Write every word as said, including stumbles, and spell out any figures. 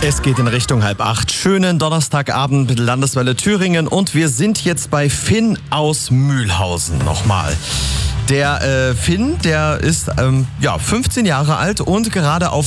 Es geht in Richtung halb acht. Schönen Donnerstagabend, Landeswelle Thüringen. Und wir sind jetzt bei Finn aus Mühlhausen nochmal. Der äh, Finn, der ist ähm, ja, fünfzehn Jahre alt und gerade auf